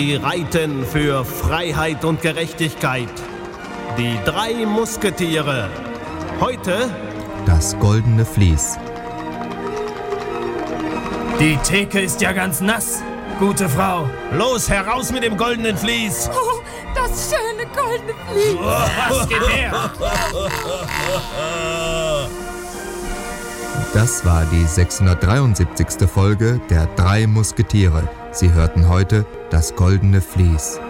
Sie reiten für Freiheit und Gerechtigkeit. Die 3 Musketiere. Heute das goldene Vlies. Die Theke ist ja ganz nass, gute Frau. Los, heraus mit dem goldenen Vlies. Oh, das schöne goldene Vlies. Was geht her? Das war die 673. Folge der 3 Musketiere. Sie hörten heute das goldene Vlies.